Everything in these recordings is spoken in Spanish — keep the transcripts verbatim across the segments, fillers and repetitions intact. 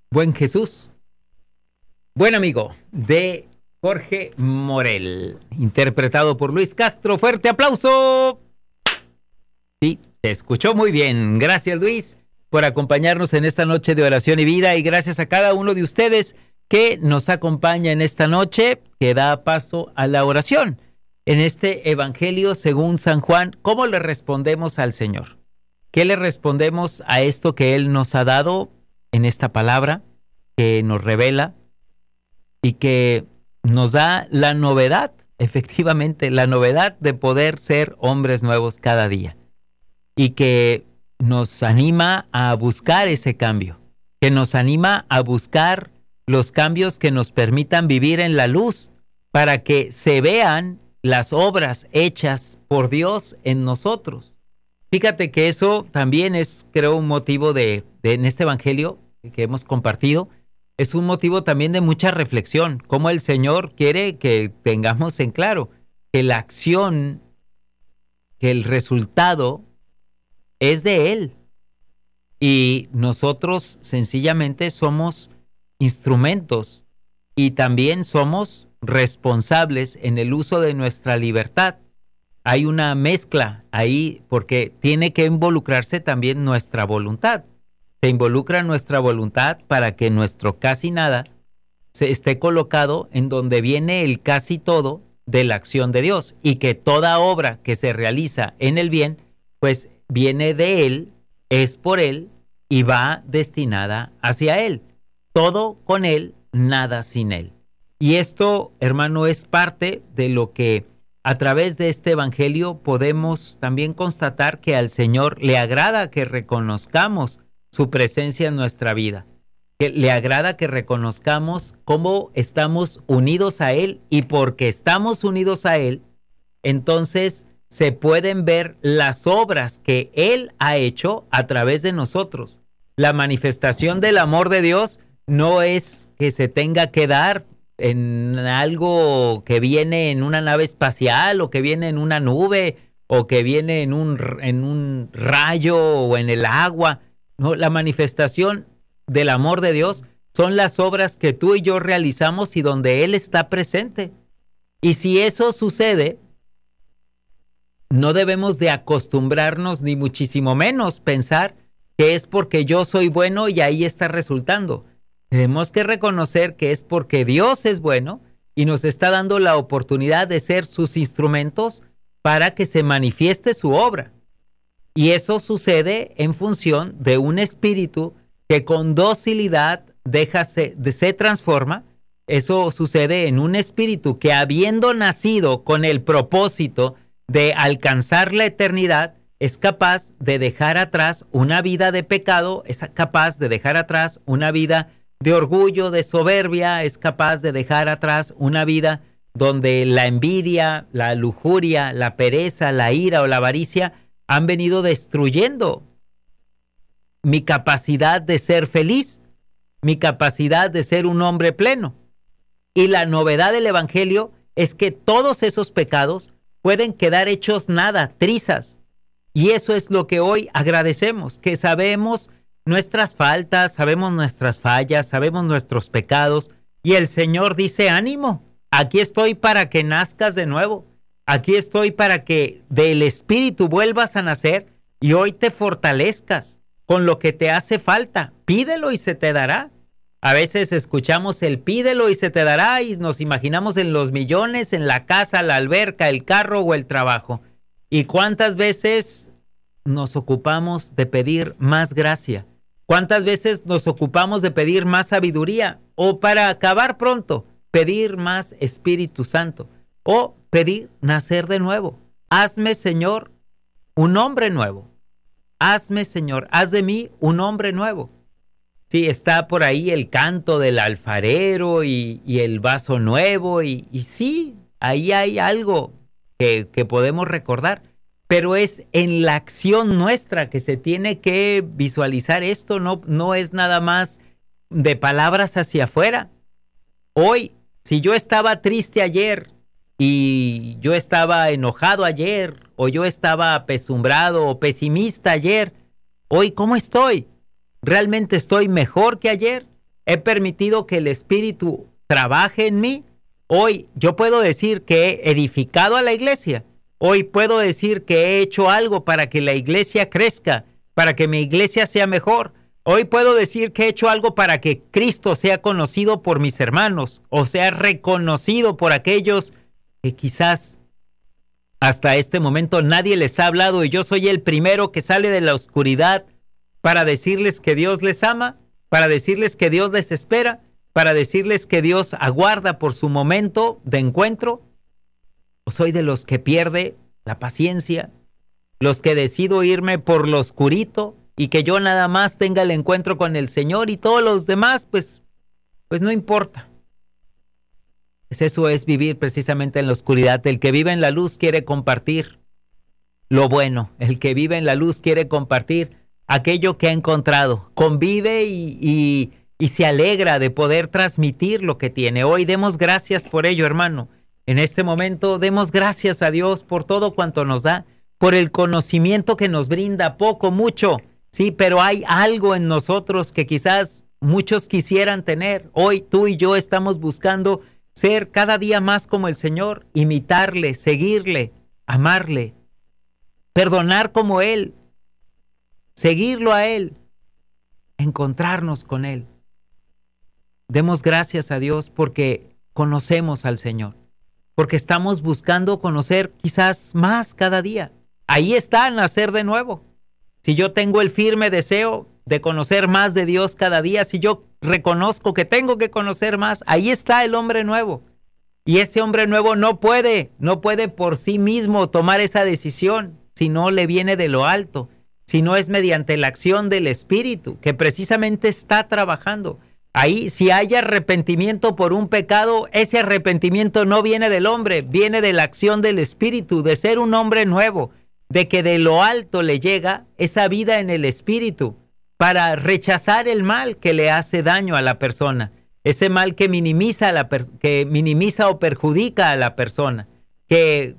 Buen Jesús, buen amigo de Jorge Morel, interpretado por Luis Castro. Fuerte aplauso. Sí, se escuchó muy bien. Gracias, Luis, por acompañarnos en esta noche de oración y vida, y gracias a cada uno de ustedes que nos acompaña en esta noche, que da paso a la oración. En este Evangelio según San Juan, ¿cómo le respondemos al Señor? ¿Qué le respondemos a esto que Él nos ha dado en esta palabra, que nos revela y que nos da la novedad, efectivamente, la novedad de poder ser hombres nuevos cada día, y que nos anima a buscar ese cambio, que nos anima a buscar los cambios que nos permitan vivir en la luz, para que se vean las obras hechas por Dios en nosotros? Fíjate que eso también es, creo, un motivo de, de en este evangelio que hemos compartido, es un motivo también de mucha reflexión, cómo el Señor quiere que tengamos en claro que la acción, que el resultado es de Él, y nosotros sencillamente somos instrumentos, y también somos responsables en el uso de nuestra libertad. Hay una mezcla ahí, porque tiene que involucrarse también nuestra voluntad. Se involucra nuestra voluntad para que nuestro casi nada se esté colocado en donde viene el casi todo de la acción de Dios, y que toda obra que se realiza en el bien, pues viene de Él, es por Él y va destinada hacia Él. Todo con Él, nada sin Él. Y esto, hermano, es parte de lo que a través de este evangelio podemos también constatar, que al Señor le agrada que reconozcamos su presencia en nuestra vida, que le agrada que reconozcamos cómo estamos unidos a Él, y porque estamos unidos a Él, entonces se pueden ver las obras que Él ha hecho a través de nosotros. La manifestación del amor de Dios no es que se tenga que dar en algo que viene en una nave espacial, o que viene en una nube, o que viene en un, en un rayo o en el agua. No, la manifestación del amor de Dios son las obras que tú y yo realizamos y donde Él está presente. Y si eso sucede, no debemos de acostumbrarnos, ni muchísimo menos pensar que es porque yo soy bueno y ahí está resultando. Tenemos que reconocer que es porque Dios es bueno y nos está dando la oportunidad de ser sus instrumentos para que se manifieste su obra. Y eso sucede en función de un espíritu que con docilidad deja se, se transforma. Eso sucede en un espíritu que, habiendo nacido con el propósito de alcanzar la eternidad, es capaz de dejar atrás una vida de pecado, es capaz de dejar atrás una vida de orgullo, de soberbia, es capaz de dejar atrás una vida donde la envidia, la lujuria, la pereza, la ira o la avaricia han venido destruyendo mi capacidad de ser feliz, mi capacidad de ser un hombre pleno. Y la novedad del evangelio es que todos esos pecados pueden quedar hechos nada, trizas. Y eso es lo que hoy agradecemos, que sabemos nuestras faltas, sabemos nuestras fallas, sabemos nuestros pecados, y el Señor dice: ánimo, aquí estoy para que nazcas de nuevo, aquí estoy para que del Espíritu vuelvas a nacer y hoy te fortalezcas con lo que te hace falta. Pídelo y se te dará. A veces escuchamos el pídelo y se te dará y nos imaginamos en los millones, en la casa, la alberca, el carro o el trabajo. ¿Y cuántas veces nos ocupamos de pedir más gracia? ¿Cuántas veces nos ocupamos de pedir más sabiduría? O, para acabar pronto, pedir más Espíritu Santo. O pedir nacer de nuevo. Hazme, Señor, un hombre nuevo. Hazme, Señor, haz de mí un hombre nuevo. Sí, está por ahí el canto del alfarero y, y el vaso nuevo. Y, y sí, ahí hay algo que, que podemos recordar. Pero es en la acción nuestra que se tiene que visualizar esto. No, no es nada más de palabras hacia afuera. Hoy, si yo estaba triste ayer y yo estaba enojado ayer, o yo estaba apesumbrado o pesimista ayer, hoy, ¿cómo estoy? ¿Realmente estoy mejor que ayer? he permitido que el Espíritu trabaje en mí. Hoy yo puedo decir que he edificado a la iglesia. Hoy puedo decir que he hecho algo para que la iglesia crezca, para que mi iglesia sea mejor. Hoy puedo decir que he hecho algo para que Cristo sea conocido por mis hermanos, o sea reconocido por aquellos que quizás hasta este momento nadie les ha hablado, y yo soy el primero que sale de la oscuridad para decirles que Dios les ama, para decirles que Dios les espera, para decirles que Dios aguarda por su momento de encuentro. ¿O soy de los que pierde la paciencia, los que decido irme por lo oscurito y que yo nada más tenga el encuentro con el Señor y todos los demás, pues, pues no importa? Pues eso es vivir precisamente en la oscuridad. El que vive en la luz quiere compartir lo bueno. El que vive en la luz quiere compartir aquello que ha encontrado. Convive y, y, y se alegra de poder transmitir lo que tiene. Hoy demos gracias por ello, hermano. En este momento demos gracias a Dios por todo cuanto nos da, por el conocimiento que nos brinda, poco, mucho, sí, pero hay algo en nosotros que quizás muchos quisieran tener. Hoy tú y yo estamos buscando ser cada día más como el Señor, imitarle, seguirle, amarle, perdonar como Él, seguirlo a Él, encontrarnos con Él. Demos gracias a Dios porque conocemos al Señor, porque estamos buscando conocer quizás más cada día. Ahí está nacer de nuevo. Si yo tengo el firme deseo de conocer más de Dios cada día, si yo reconozco que tengo que conocer más, ahí está el hombre nuevo. Y ese hombre nuevo no puede, no puede por sí mismo tomar esa decisión si no le viene de lo alto, si no es mediante la acción del Espíritu, que precisamente está trabajando. Ahí, si hay arrepentimiento por un pecado, ese arrepentimiento no viene del hombre, viene de la acción del Espíritu, de ser un hombre nuevo, de que de lo alto le llega esa vida en el Espíritu para rechazar el mal que le hace daño a la persona, ese mal que minimiza, a la per- que minimiza o perjudica a la persona, que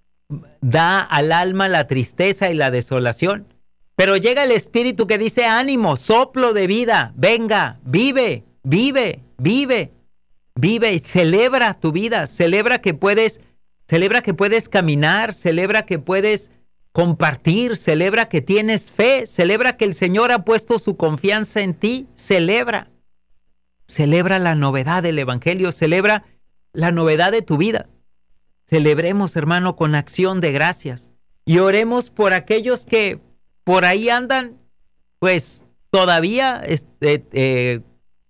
da al alma la tristeza y la desolación. Pero llega el Espíritu que dice: ánimo, soplo de vida, venga, vive, vive, vive, vive y celebra tu vida, celebra que puedes, celebra que puedes caminar, celebra que puedes compartir, celebra que tienes fe, celebra que el Señor ha puesto su confianza en ti, celebra, celebra la novedad del Evangelio, celebra la novedad de tu vida. Celebremos, hermano, con acción de gracias y oremos por aquellos que por ahí andan, pues todavía este, eh,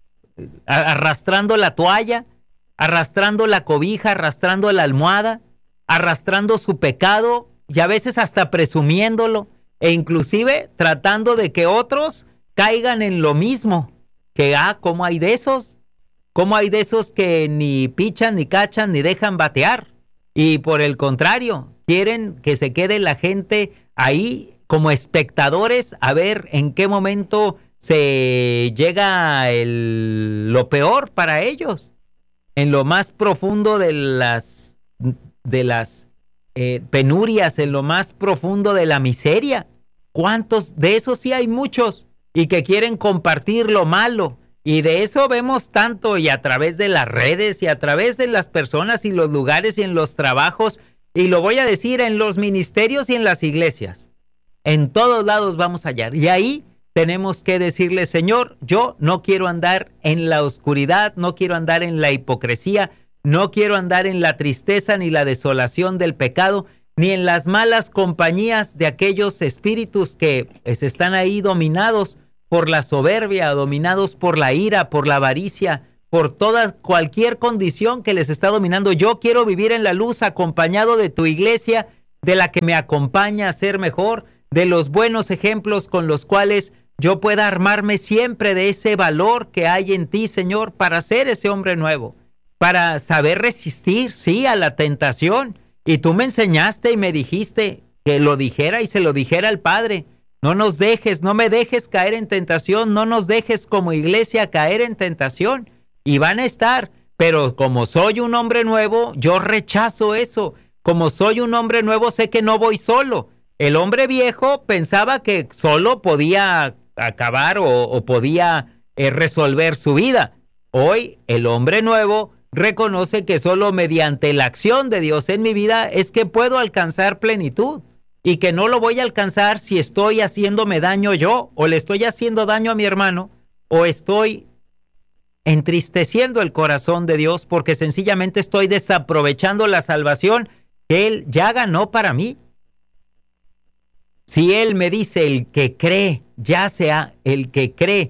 arrastrando la toalla, arrastrando la cobija, arrastrando la almohada, arrastrando su pecado y a veces hasta presumiéndolo e inclusive tratando de que otros caigan en lo mismo. Que, ah, ¿cómo hay de esos? ¿Cómo hay de esos que ni pichan, ni cachan, ni dejan batear? Y por el contrario, quieren que se quede la gente ahí como espectadores a ver en qué momento se llega el, lo peor para ellos, en lo más profundo de las, de las eh, penurias, en lo más profundo de la miseria. ¿Cuántos? De esos sí hay muchos y que quieren compartir lo malo. Y de eso vemos tanto, y a través de las redes y a través de las personas y los lugares y en los trabajos, y lo voy a decir, en los ministerios y en las iglesias. En todos lados vamos a hallar. Y ahí tenemos que decirle: Señor, yo no quiero andar en la oscuridad, no quiero andar en la hipocresía, no quiero andar en la tristeza ni la desolación del pecado, ni en las malas compañías de aquellos espíritus que pues, están ahí dominados por la soberbia, dominados por la ira, por la avaricia, por toda cualquier condición que les está dominando. Yo quiero vivir en la luz acompañado de tu iglesia, de la que me acompaña a ser mejor, de los buenos ejemplos con los cuales yo pueda armarme siempre de ese valor que hay en ti, Señor, para ser ese hombre nuevo, para saber resistir, sí, a la tentación. Y tú me enseñaste y me dijiste que lo dijera y se lo dijera al Padre: no nos dejes, no me dejes caer en tentación, no nos dejes como iglesia caer en tentación. Y van a estar, pero como soy un hombre nuevo, yo rechazo eso. Como soy un hombre nuevo, sé que no voy solo. El hombre viejo pensaba que solo podía acabar o, o podía eh, resolver su vida. Hoy el hombre nuevo reconoce que solo mediante la acción de Dios en mi vida es que puedo alcanzar plenitud y que no lo voy a alcanzar si estoy haciéndome daño yo o le estoy haciendo daño a mi hermano o estoy entristeciendo el corazón de Dios porque sencillamente estoy desaprovechando la salvación que Él ya ganó para mí. Si Él me dice el que cree, ya sea el que cree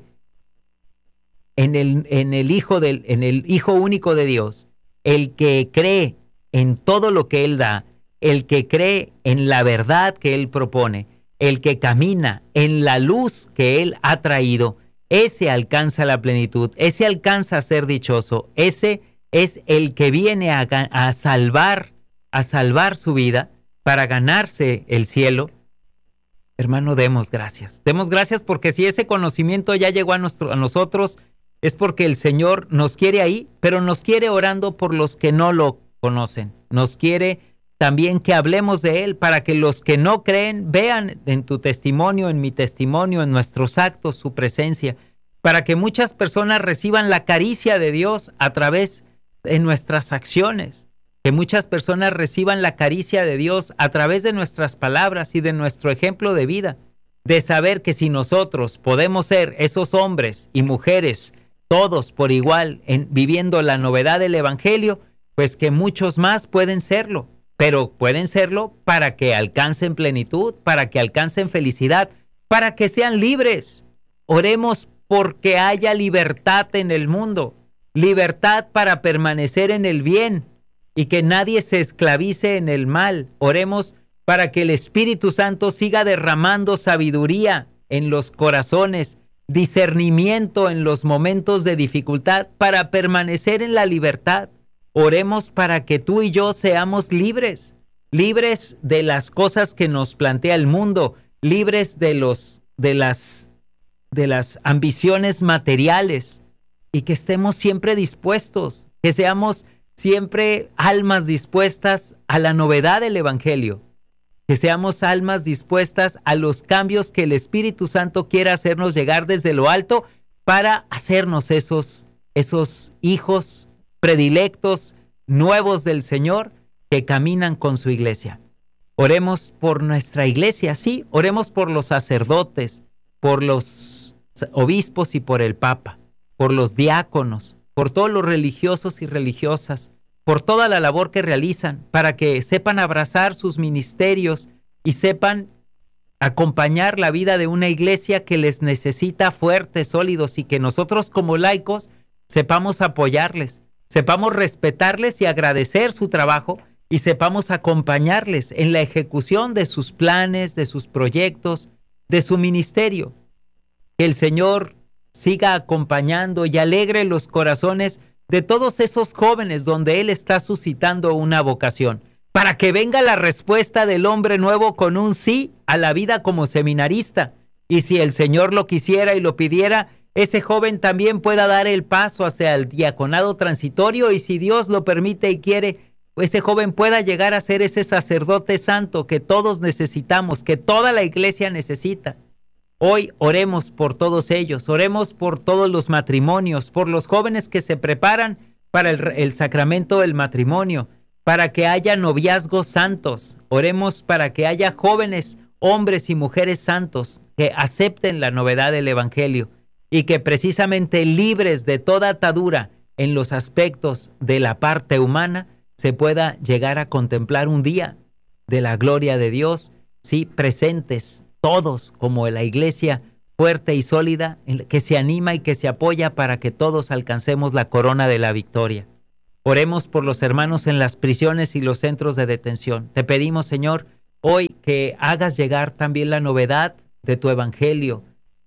en el, en el Hijo del, en el Hijo único de Dios, el que cree en todo lo que Él da, el que cree en la verdad que Él propone, el que camina en la luz que Él ha traído, ese alcanza la plenitud, ese alcanza a ser dichoso, ese es el que viene a, a salvar, a salvar su vida para ganarse el cielo. Hermano, demos gracias. Demos gracias porque si ese conocimiento ya llegó a, nuestro, a nosotros, es porque el Señor nos quiere ahí, pero nos quiere orando por los que no lo conocen. Nos quiere también que hablemos de Él para que los que no creen vean en tu testimonio, en mi testimonio, en nuestros actos, su presencia, para que muchas personas reciban la caricia de Dios a través de nuestras acciones, que muchas personas reciban la caricia de Dios a través de nuestras palabras y de nuestro ejemplo de vida, de saber que si nosotros podemos ser esos hombres y mujeres, todos por igual, en, viviendo la novedad del Evangelio, pues que muchos más pueden serlo. Pero pueden serlo para que alcancen plenitud, para que alcancen felicidad, para que sean libres. Oremos porque haya libertad en el mundo, libertad para permanecer en el bien y que nadie se esclavice en el mal. Oremos para que el Espíritu Santo siga derramando sabiduría en los corazones, discernimiento en los momentos de dificultad para permanecer en la libertad. Oremos para que tú y yo seamos libres, libres de las cosas que nos plantea el mundo, libres de los, de las, de las ambiciones materiales y que estemos siempre dispuestos, que seamos siempre almas dispuestas a la novedad del Evangelio, que seamos almas dispuestas a los cambios que el Espíritu Santo quiera hacernos llegar desde lo alto para hacernos esos, esos hijos predilectos, nuevos del Señor, que caminan con su iglesia. Oremos por nuestra iglesia, sí, oremos por los sacerdotes, por los obispos y por el Papa, por los diáconos, por todos los religiosos y religiosas, por toda la labor que realizan, para que sepan abrazar sus ministerios y sepan acompañar la vida de una iglesia que les necesita fuertes, sólidos y que nosotros como laicos sepamos apoyarles, sepamos respetarles y agradecer su trabajo y sepamos acompañarles en la ejecución de sus planes, de sus proyectos, de su ministerio. Que el Señor siga acompañando y alegre los corazones de todos esos jóvenes donde Él está suscitando una vocación, para que venga la respuesta del hombre nuevo con un sí a la vida como seminarista. Y si el Señor lo quisiera y lo pidiera, ese joven también pueda dar el paso hacia el diaconado transitorio y si Dios lo permite y quiere, ese joven pueda llegar a ser ese sacerdote santo que todos necesitamos, que toda la iglesia necesita. Hoy oremos por todos ellos, oremos por todos los matrimonios, por los jóvenes que se preparan para el, el sacramento del matrimonio, para que haya noviazgos santos. Oremos para que haya jóvenes, hombres y mujeres santos que acepten la novedad del Evangelio y que precisamente libres de toda atadura en los aspectos de la parte humana se pueda llegar a contemplar un día de la gloria de Dios, sí, presentes todos como la iglesia fuerte y sólida que se anima y que se apoya para que todos alcancemos la corona de la victoria. Oremos por los hermanos en las prisiones y los centros de detención. Te pedimos, Señor, hoy que hagas llegar también la novedad de tu evangelio,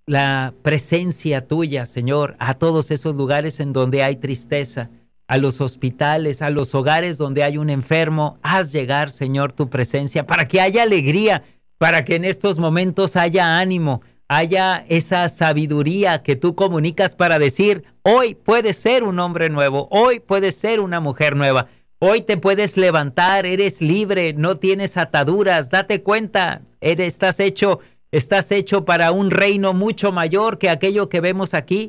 la presencia tuya, Señor, a todos esos lugares en donde hay tristeza, a los hospitales, a los hogares donde hay un enfermo. Haz llegar, Señor, tu presencia para que haya alegría, para que en estos momentos haya ánimo, haya esa sabiduría que tú comunicas para decir, hoy puedes ser un hombre nuevo, hoy puedes ser una mujer nueva, hoy te puedes levantar, eres libre, no tienes ataduras, date cuenta, eres, estás hecho, estás hecho para un reino mucho mayor que aquello que vemos aquí,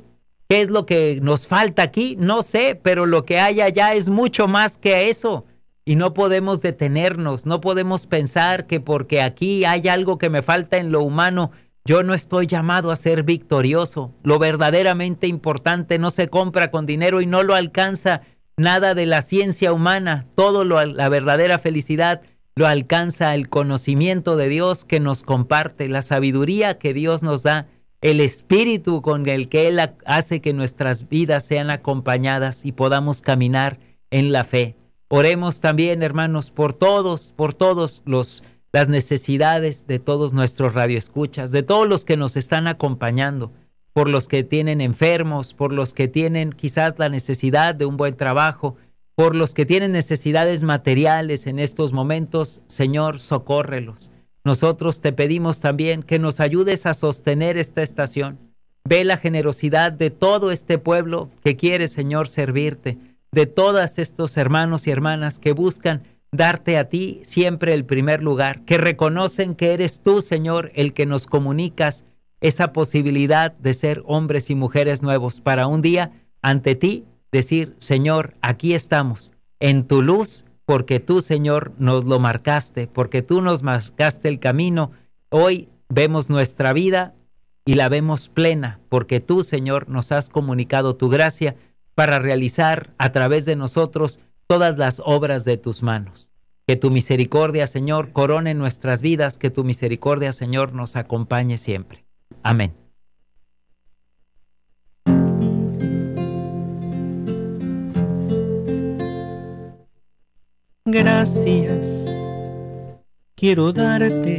¿Qué es lo que nos falta aquí? No sé, pero lo que hay allá es mucho más que eso. Y no podemos detenernos, no podemos pensar que porque aquí hay algo que me falta en lo humano, yo no estoy llamado a ser victorioso. Lo verdaderamente importante no se compra con dinero y no lo alcanza nada de la ciencia humana. Todo lo, la verdadera felicidad lo alcanza el conocimiento de Dios que nos comparte, la sabiduría que Dios nos da, el espíritu con el que Él hace que nuestras vidas sean acompañadas y podamos caminar en la fe. Oremos también, hermanos, por todos, por todos los las necesidades de todos nuestros radioescuchas, de todos los que nos están acompañando, por los que tienen enfermos, por los que tienen quizás la necesidad de un buen trabajo, por los que tienen necesidades materiales en estos momentos. Señor, socórrelos. Nosotros te pedimos también que nos ayudes a sostener esta estación. Ve la generosidad de todo este pueblo que quiere, Señor, servirte, de todos estos hermanos y hermanas que buscan darte a ti siempre el primer lugar, que reconocen que eres tú, Señor, el que nos comunicas esa posibilidad de ser hombres y mujeres nuevos para un día ante ti decir, Señor, aquí estamos, en tu luz, porque tú, Señor, nos lo marcaste, porque tú nos marcaste el camino. Hoy vemos nuestra vida y la vemos plena, porque tú, Señor, nos has comunicado tu gracia para realizar a través de nosotros todas las obras de tus manos. Que tu misericordia, Señor, corone nuestras vidas, que tu misericordia, Señor, nos acompañe siempre. Amén. Gracias quiero darte